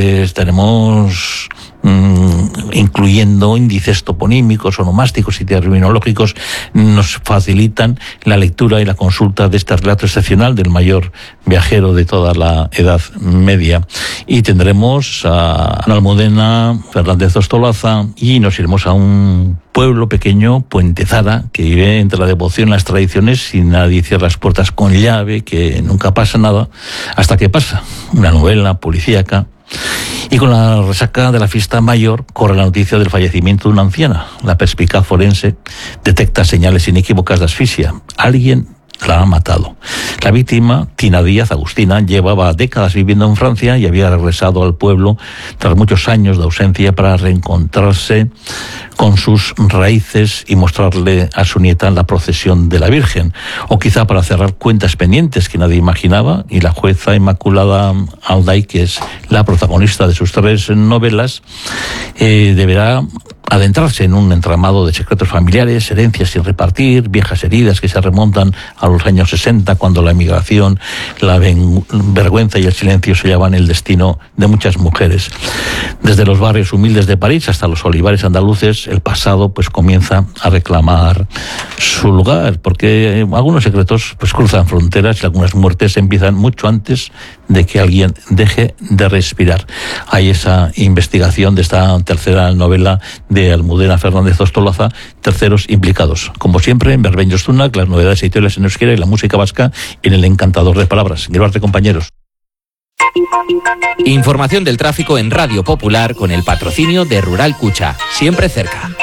Estaremos incluyendo índices toponímicos, onomásticos y terminológicos, nos facilitan la lectura y la consulta de este relato excepcional del mayor viajero de toda la Edad Media. Y tendremos a Almudena Fernández Ostolaza y nos iremos a un pueblo pequeño, Puentezara, que vive entre la devoción y las tradiciones y nadie cierra las puertas con llave, que nunca pasa nada hasta que pasa. Una novela policíaca. Y con la resaca de la fiesta mayor corre la noticia del fallecimiento de una anciana. La perspicaz forense detecta señales inequívocas de asfixia. Alguien la ha matado. La víctima, Tina Díaz Agustina, llevaba décadas viviendo en Francia y había regresado al pueblo tras muchos años de ausencia para reencontrarse con sus raíces y mostrarle a su nieta la procesión de la Virgen, o quizá para cerrar cuentas pendientes que nadie imaginaba, y la jueza Inmaculada Alday, que es la protagonista de sus 3 novelas, deberá adentrarse en un entramado de secretos familiares, herencias sin repartir, viejas heridas que se remontan a los años 60, cuando la emigración, la vergüenza y el silencio sellaban el destino de muchas mujeres. Desde los barrios humildes de París hasta los olivares andaluces, el pasado pues comienza a reclamar su lugar, porque algunos secretos pues cruzan fronteras y algunas muertes empiezan mucho antes de que alguien deje de respirar. Hay esa investigación de esta tercera novela de Almudena Fernández Ostolaza, Terceros implicados. Como siempre, en Berbeños Tunac, las novedades editoriales en euskera y la música vasca en el encantador de palabras. Gracias, compañeros. Información del tráfico en Radio Popular con el patrocinio de Rural Cucha, siempre cerca.